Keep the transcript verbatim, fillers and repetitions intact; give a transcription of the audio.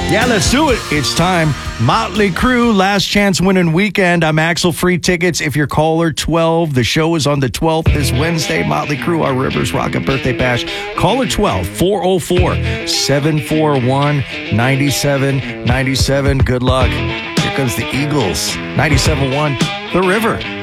Yeah, let's do it. It's time. Motley Crue, last chance winning weekend. I'm Axel. Free tickets if you're caller twelve. The show is on the twelfth this Wednesday. Motley Crue, our Rivers Rocket Birthday Bash. Caller twelve, four oh four, seven four one, nine seven nine seven. Good luck. Here comes the Eagles. ninety-seven point one, The River.